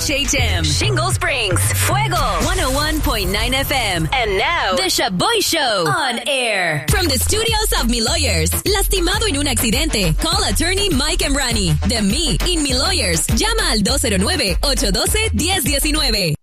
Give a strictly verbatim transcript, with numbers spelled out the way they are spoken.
H H M, Shingle Springs, Fuego, one oh one point nine F M. And now, The Shaboy Show on air. From the studios of Mi Lawyers. Lastimado en un accidente. Call attorney Mike Emrani. De Me in Mi Lawyers. Llama al dos cero nueve, ocho uno dos, uno cero uno nueve.